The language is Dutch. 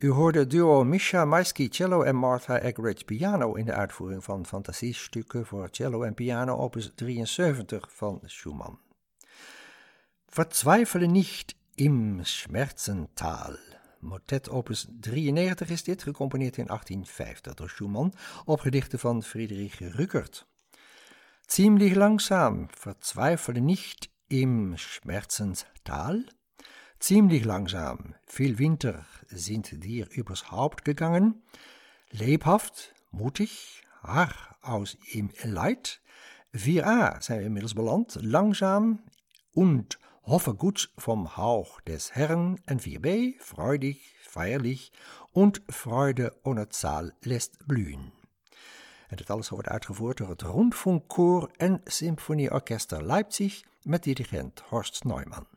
U hoorde duo Misha Maisky cello en Martha Eggerichs piano in de uitvoering van fantasiestukken voor cello en piano opus 73 van Schumann. Verzweifele nicht im Schmerzental. Motet opus 93 is dit, gecomponeerd in 1850 door Schumann, op gedichten van Friedrich Rückert. Ziemlich langsam, verzweifele nicht im Schmerzenstal. Ziemlich langsam, viel Winter sind dir übers Haupt gegangen. Lebhaft, mutig, aus im Leid. 4a zijn we inmiddels beland. Langzaam und hoffe gut vom Hauch des Herrn. En 4b, freudig, feierlich und Freude ohne Zahl lässt blühen. En dit alles wordt uitgevoerd door het Rundfunkchor en Symfonieorchester Leipzig met dirigent Horst Neumann.